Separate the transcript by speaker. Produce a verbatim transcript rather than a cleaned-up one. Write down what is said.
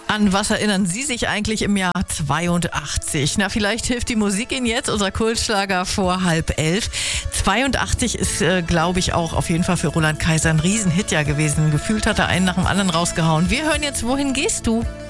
Speaker 1: An was erinnern Sie sich eigentlich im Jahr zweiundachtzig? Na, vielleicht hilft die Musik Ihnen jetzt, unser Kultschlager vor halb elf. zweiundachtzig ist, äh, glaube ich, auch auf jeden Fall für Roland Kaiser ein Riesenhit ja gewesen. Gefühlt hat er einen nach dem anderen rausgehauen. Wir hören jetzt Wohin gehst du?